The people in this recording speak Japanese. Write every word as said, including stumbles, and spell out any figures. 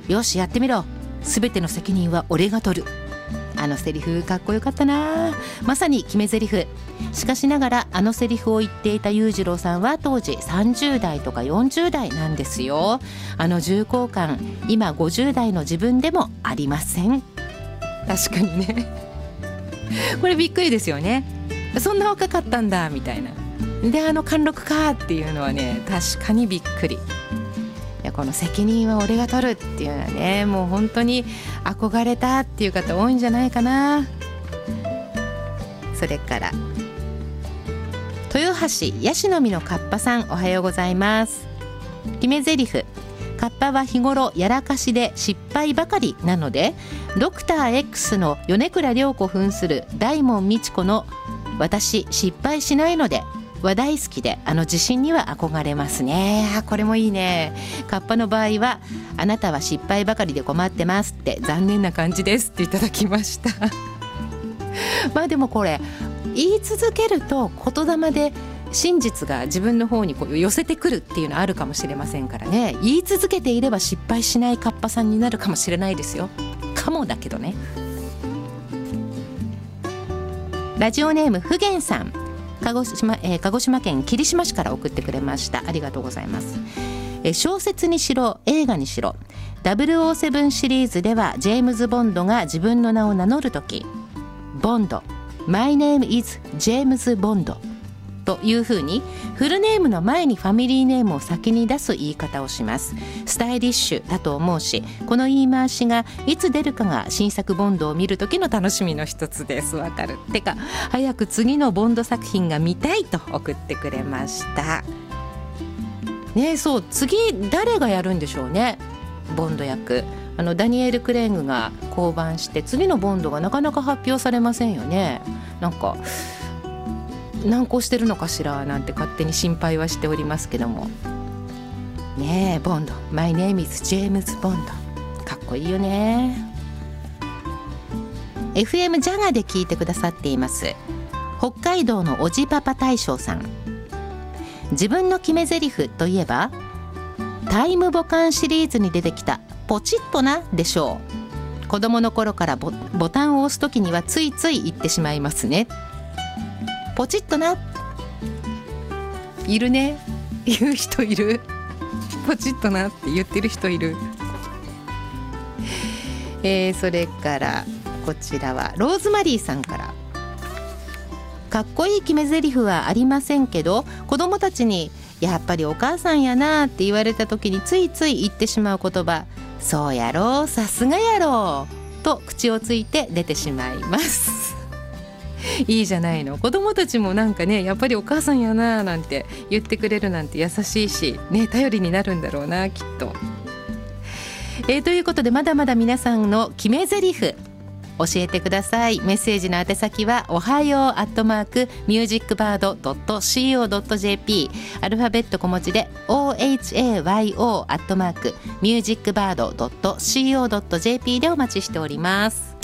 よしやってみろ、すべての責任は俺が取る。あのセリフかっこよかったな。まさに決め台詞。しかしながらあのセリフを言っていた裕次郎さんは当時さんじゅう代とかよんじゅう代なんですよ。あの重厚感、今ごじゅう代の自分でもありません。確かにねこれびっくりですよね。そんな若かったんだみたいな。であの貫禄かっていうのはね、確かにびっくり。いや、この責任は俺が取るっていうのはね、もう本当に憧れたっていう方多いんじゃないかな。それから豊橋ヤシの実のカッパさん、おはようございます。決め台詞。カッパは日頃やらかしで失敗ばかりなので、ドクター X の米倉涼子扮する大門未知子の私失敗しないのでは大好きで、あの自信には憧れますね。あ、これもいいね。カッパの場合は、あなたは失敗ばかりで困ってますって残念な感じですっていただきましたまあでもこれ言い続けると言霊で真実が自分の方にこう寄せてくるっていうのあるかもしれませんからね。言い続けていれば失敗しないカッパさんになるかもしれないですよ。かもだけどね。ラジオネームふげんさん、鹿児島、えー、鹿児島県霧島市から送ってくれました。ありがとうございます。えー、小説にしろ映画にしろダブルオーセブンシリーズではジェームズ・ボンドが自分の名を名乗るとき、ボンド My name is ジェームズ・ボンドというふうにフルネームの前にファミリーネームを先に出す言い方をします。スタイリッシュだと思うし、この言い回しがいつ出るかが新作ボンドを見る時の楽しみの一つです。わかる。てか早く次のボンド作品が見たいと送ってくれましたね。え、そう、次誰がやるんでしょうね、ボンド役。あのダニエル・クレイグが降板して次のボンドがなかなか発表されませんよね。なんか難航してるのかしらなんて勝手に心配はしておりますけどもね。え、ボンド My name is ジェームズ・ボンド、かっこいいよね。 エフエム ジャガで聞いてくださっています北海道のおじパパ大将さん。自分の決め台詞といえばタイムボカンシリーズに出てきたポチッとなでしょう。子供の頃からボ、ボタンを押すときにはついつい言ってしまいますね。ポチッとな、いるね、言う人いる。ポチッとなって言ってる人いる。えー、それからこちらはローズマリーさんから。かっこいい決め台詞はありませんけど、子供たちにやっぱりお母さんやなって言われた時についつい言ってしまう言葉、そうやろう、さすがやろうと口をついて出てしまいますいいじゃないの。子供たちもなんかね、やっぱりお母さんやななんて言ってくれるなんて優しいしね、頼りになるんだろうなきっと。えー、ということでまだまだ皆さんの決め台詞教えてください。メッセージの宛先はおはようアットマークミュージックバードドットシーオードットジェーピー、 アルファベット小文字で オーエイチエーワイオー アットマークミュージックバードドットシーオードットジェーピー でお待ちしております。